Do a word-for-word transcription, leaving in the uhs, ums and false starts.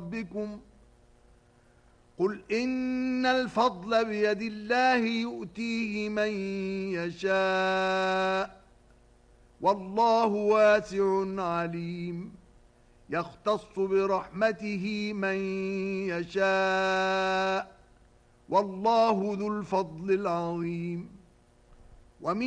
ربكم قل إن الفضل بيد الله يؤتيه من يشاء والله واسع عليم يختص برحمته من يشاء والله ذو الفضل العظيم ومن